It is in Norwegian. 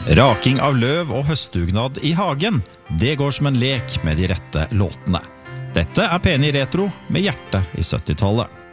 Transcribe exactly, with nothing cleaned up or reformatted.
Raking av løv og høstdugnad i hagen, det går som en lek med de rette låtene. Dette er P ni Retro med hjerte i syttitallet.